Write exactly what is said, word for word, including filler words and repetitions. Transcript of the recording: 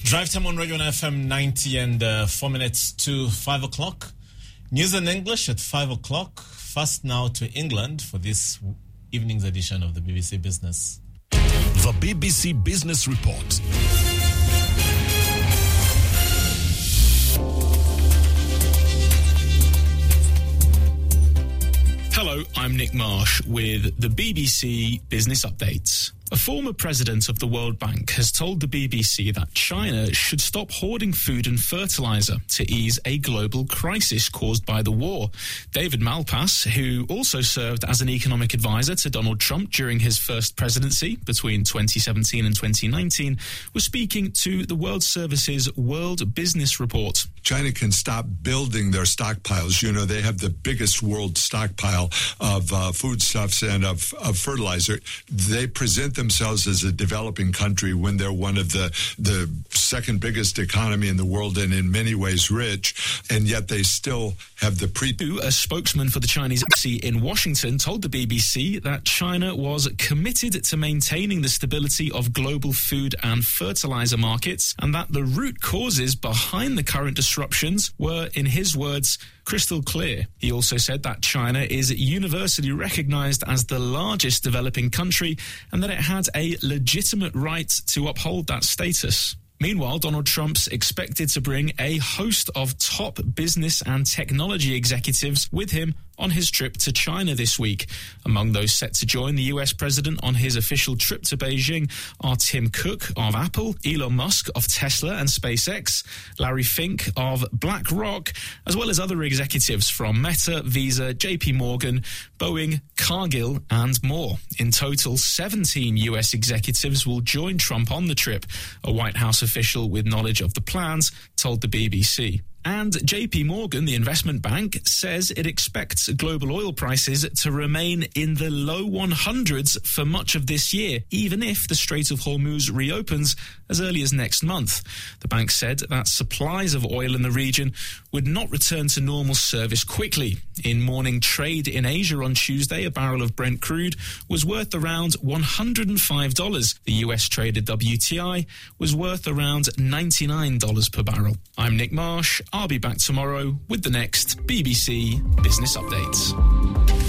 Drive time on Radio on F M ninety and uh, four minutes to five o'clock. News in English at five o'clock. Fast now to England for this evening's edition of the B B C Business. The B B C Business Report. Hello, I'm Nick Marsh with the B B C Business Updates. A former president of the World Bank has told the B B C that China should stop hoarding food and fertilizer to ease a global crisis caused by the war. David Malpass, who also served as an economic advisor to Donald Trump during his first presidency between twenty seventeen and twenty nineteen, was speaking to the World Service's World Business Report. China can stop building their stockpiles. You know, they have the biggest world stockpile of uh, foodstuffs and of, of fertilizer. They present themselves as a developing country when they're one of the the second biggest economy in the world and in many ways rich, and yet they still have the pre... A spokesman for the Chinese embassy in Washington told the B B C that China was committed to maintaining the stability of global food and fertilizer markets, and that the root causes behind the current disruptions were, in his words, crystal clear. He also said that China is universally recognized as the largest developing country and that it had a legitimate right to uphold that status. Meanwhile, Donald Trump's expected to bring a host of top business and technology executives with him on his trip to China this week. Among those set to join the U S president on his official trip to Beijing are Tim Cook of Apple, Elon Musk of Tesla and SpaceX, Larry Fink of BlackRock, as well as other executives from Meta, Visa, J P Morgan, Boeing, Cargill, and more. In total, seventeen U S executives will join Trump on the trip, a White House official with knowledge of the plans told the B B C. And J P Morgan, the investment bank, says it expects global oil prices to remain in the low one hundreds for much of this year, even if the Strait of Hormuz reopens as early as next month. The bank said that supplies of oil in the region would not return to normal service quickly. In morning trade in Asia on Tuesday, a barrel of Brent crude was worth around one hundred five dollars. The U S traded W T I was worth around ninety-nine dollars per barrel. I'm Nick Marsh. I'll be back tomorrow with the next B B C Business Updates.